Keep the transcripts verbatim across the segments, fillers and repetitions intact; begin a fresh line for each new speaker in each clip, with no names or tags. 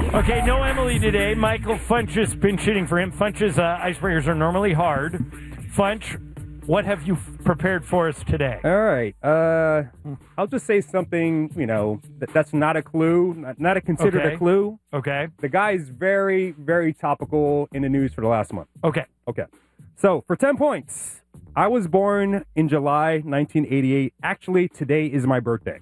Okay, no Emily today. Michael Funch's been shooting for him. Funch's uh, icebreakers are normally hard. Funch, what have you f- prepared for us today?
All right. Uh, I'll just say something, you know, that, that's not a clue, not, not a considered
Okay.
a clue.
Okay.
The guy's very, very topical in the news for the last month.
Okay.
Okay. So, for ten points, I was born in July nineteen eighty-eight. Actually, today is my birthday.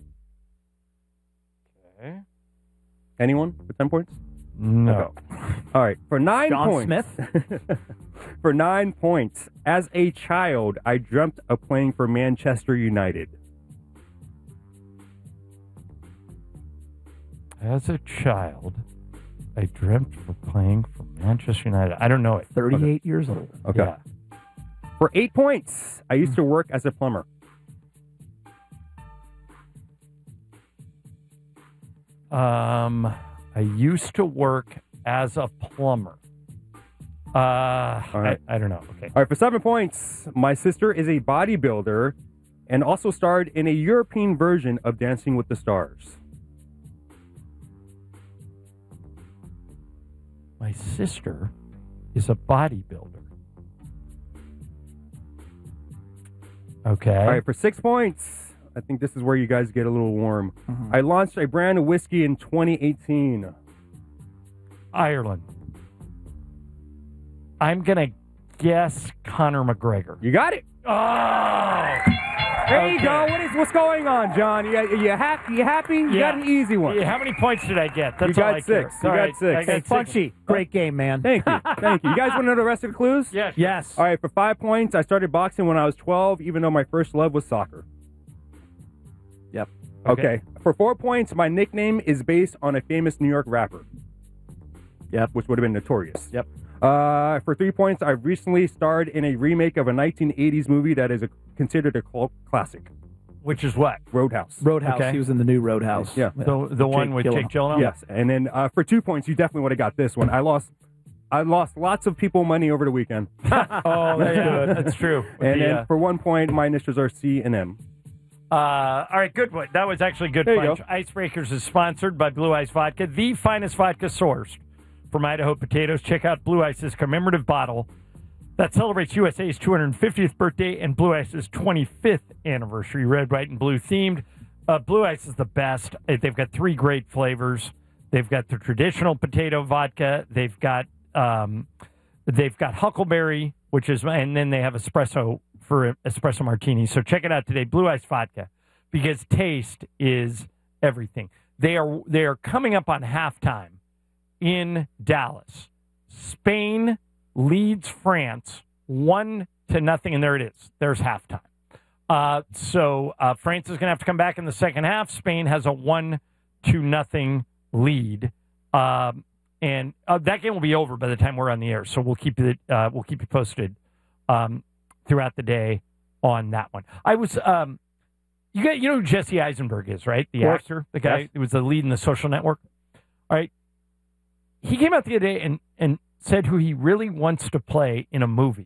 Okay.
Anyone for ten points?
No.
Okay. All right. For nine
John
points.
Smith?
For nine points, as a child, I dreamt of playing for Manchester United.
As a child, I dreamt of playing for Manchester United. I don't know it.
thirty-eight years old.
Okay.
Yeah.
For eight points, I used to work as a plumber.
Um, I used to work as a plumber. Uh,
right.
I, I don't know. Okay.
All right, for seven points, my sister is a bodybuilder and also starred in a European version of Dancing with the Stars.
My sister is a bodybuilder. Okay.
All right, for six points, I think this is where you guys get a little warm.
Mm-hmm.
I launched a brand of whiskey in twenty eighteen.
Ireland. I'm going to guess Conor McGregor.
You got it.
Oh!
There you
Okay.
go. What is what's going on, John? You, you happy? You happy? You
Yeah.
got an easy one.
Yeah, how many points did I get? That's
You
all
got
I care.
six. You
All
got
right,
six.
I got
Hey,
six.
Funchy, great game, man.
Thank you. Thank you. You guys want to know the rest of the clues?
Yeah.
Yes.
All right, for five points, I started boxing when I was twelve, even though my first love was soccer.
Yep.
Okay.
Okay.
For four points, my nickname is based on a famous New York rapper.
Yep.
Which would have been Notorious.
Yep.
Uh, for three points, I've recently starred in a remake of a nineteen eighties movie that is a, considered a cult classic,
Which is what?
Roadhouse.
Roadhouse.
Okay.
He was in the new Roadhouse.
Yeah.
The, the one with Jake Gyllenhaal?
Yes. And then uh, for two points, you definitely would have got this one. I lost I lost lots of people money over the weekend.
Oh, that's good. That's true. With
And
the,
then
uh,
for one point, my initials are C and M.
Uh, all right, good one. That was actually good
There you
punch.
go.
Icebreakers is sponsored by Blue Ice Vodka, the finest vodka sourced from Idaho potatoes. Check out Blue Ice's commemorative bottle that celebrates U S A's two hundred fiftieth birthday and Blue Ice's twenty-fifth anniversary. Red, white, and blue themed. Uh, Blue Ice is the best. Uh, They've got three great flavors. They've got the traditional potato vodka. They've got um, they've got huckleberry, which is, and then they have espresso for espresso martini. So check it out today, Blue Ice Vodka, because taste is everything. They are they are coming up on halftime in Dallas. Spain leads France one to nothing, and there it is. There's halftime. Uh, so uh, France is going to have to come back in the second half. Spain has a one to nothing lead, um, and uh, that game will be over by the time we're on the air. So we'll keep it. Uh, we'll keep you posted um, throughout the day on that one. I was, um, you got, you know who Jesse Eisenberg is, right? The
course.
actor, the guy
Yes.
who was the lead in The Social Network. All right, he came out the other day and and said who he really wants to play in a movie,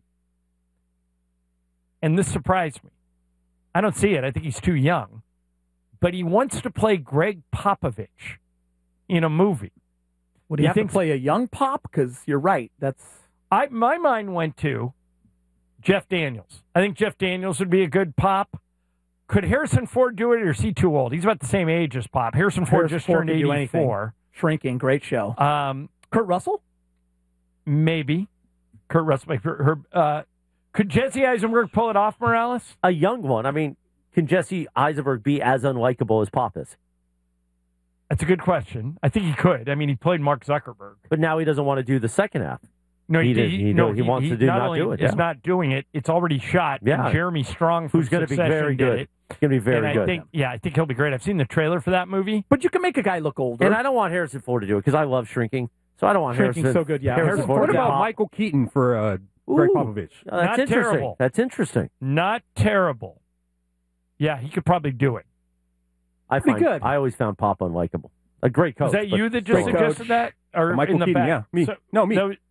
and this surprised me. I don't see it. I think he's too young, but he wants to play Greg Popovich in a movie.
Would he
You
have
think-
to play a young pop? Because you're right. That's
I my mind went to Jeff Daniels. I think Jeff Daniels would be a good Pop. Could Harrison Ford do it, or is he too old? He's about the same age as Pop. Harrison Ford
Harrison
just
Ford
turned
could do anything.
eighty-four.
Shrinking. Great show.
Um,
Kurt Russell?
maybe Kurt Russell. Her, her, uh, could Jesse Eisenberg pull it off, Morales?
A young one. I mean, can Jesse Eisenberg be as unlikable as Pop is?
That's a good question. I think he could. I mean, he played Mark Zuckerberg.
But now he doesn't want to do the second half.
No,
He
he,
did-
he,
he
no,
do- he wants to do
not
not
only
do it,
is
yeah.
not doing it. It's already shot.
Yeah.
And Jeremy Strong, from
Who's going to be
Succession
very
did
good.
it.
He's going to be very
and I
good.
think, yeah, I think he'll be great. I've seen the trailer for that movie.
But you can make a guy look older.
And I don't want Harrison Ford to do it because I love Shrinking. So I don't want
Shrinking's
Harrison.
so good, yeah.
Harrison
Harrison
Ford
What
to be
about
Pop.
Michael Keaton for uh, Greg
Ooh.
Popovich?
Oh, that's
Not
interesting.
terrible.
That's interesting.
Not terrible. Yeah, he could probably do it.
I
Pretty
find
good.
I always found Pop unlikable. A great coach.
Was that
but
you that just
Great
suggested
coach.
that? Or
Michael
in the
Keaton,
back?
yeah, me.
So-
no, me.
no,